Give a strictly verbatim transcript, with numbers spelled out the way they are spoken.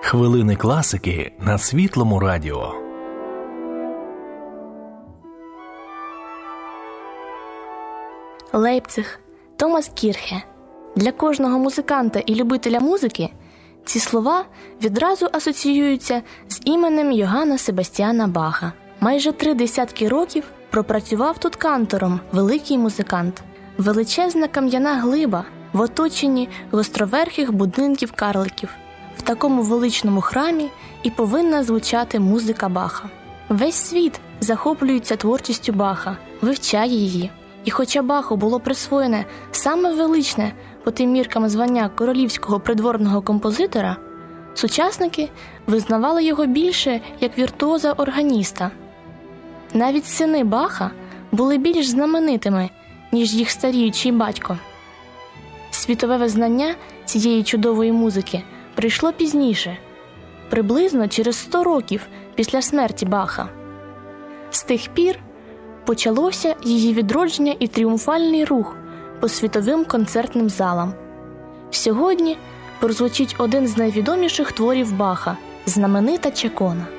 Хвилини класики на Світлому радіо. Лейпциг, Томас Кірхе. Для кожного музиканта і любителя музики ці слова відразу асоціюються з іменем Йоганна Себастьяна Баха. Майже три десятки років пропрацював тут кантором великий музикант. Величезна кам'яна глиба в оточенні гостроверхих будинків карликів. В такому величному храмі і повинна звучати музика Баха. Весь світ захоплюється творчістю Баха, вивчає її. І хоча Баху було присвоєне саме величне по тим міркам звання королівського придворного композитора, сучасники визнавали його більше як віртуоза-органіста. Навіть сини Баха були більш знаменитими, ніж їх старіючий батько. Світове визнання цієї чудової музики прийшло пізніше, приблизно через сто років після смерті Баха. З тих пір почалося її відродження і тріумфальний рух по світовим концертним залам. Сьогодні прозвучить один з найвідоміших творів Баха – знаменита Чакона.